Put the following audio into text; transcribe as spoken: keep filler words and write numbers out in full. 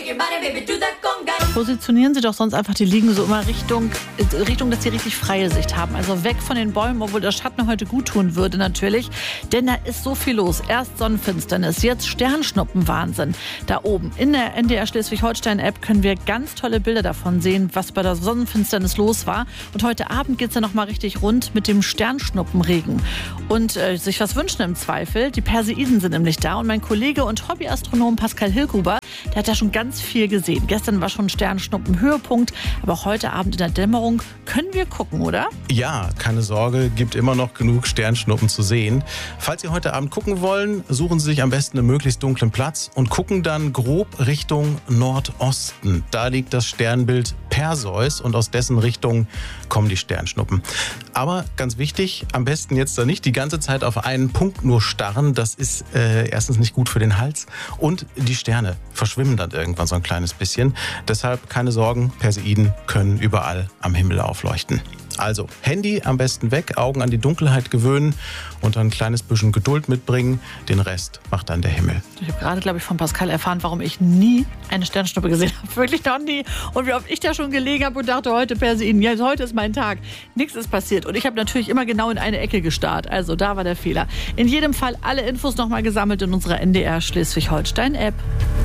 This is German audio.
Positionieren Sie doch sonst einfach die Liegen so immer Richtung, Richtung, dass Sie richtig freie Sicht haben. Also weg von den Bäumen, obwohl der Schatten heute gut tun würde natürlich. Denn da ist so viel los. Erst Sonnenfinsternis, jetzt Sternschnuppenwahnsinn. Da oben in der N D R Schleswig-Holstein-App können wir ganz tolle Bilder davon sehen, was bei der Sonnenfinsternis los war. Und heute Abend geht es ja noch mal richtig rund mit dem Sternschnuppenregen. Und äh, sich was wünschen im Zweifel. Die Perseiden sind nämlich da. Und mein Kollege und Hobbyastronom Pascal Hilgruber, der hat ja schon ganz viel gesehen. Gestern war schon Sternschnuppen-Höhepunkt. Aber auch heute Abend in der Dämmerung können wir gucken, oder? Ja, keine Sorge, gibt immer noch genug Sternschnuppen zu sehen. Falls Sie heute Abend gucken wollen, suchen Sie sich am besten einen möglichst dunklen Platz und gucken dann grob Richtung Nordosten. Da liegt das Sternbild Perseus und aus dessen Richtung kommen die Sternschnuppen. Aber ganz wichtig, am besten jetzt da nicht die ganze Zeit auf einen Punkt nur starren. Das ist äh, erstens nicht gut für den Hals und die Sterne verschwimmen dann irgendwann so ein kleines bisschen. Deshalb keine Sorgen, Perseiden können überall am Himmel aufleuchten. Also Handy am besten weg, Augen an die Dunkelheit gewöhnen und ein kleines bisschen Geduld mitbringen. Den Rest macht dann der Himmel. Ich habe gerade, glaube ich, von Pascal erfahren, warum ich nie eine Sternschnuppe gesehen habe. Wirklich noch nie. Und wie oft ich da schon gelegen habe und dachte, heute Perseiden, ja, heute ist mein Tag. Nichts ist passiert. Und ich habe natürlich immer genau in eine Ecke gestarrt. Also da war der Fehler. In jedem Fall alle Infos nochmal gesammelt in unserer N D R Schleswig-Holstein-App.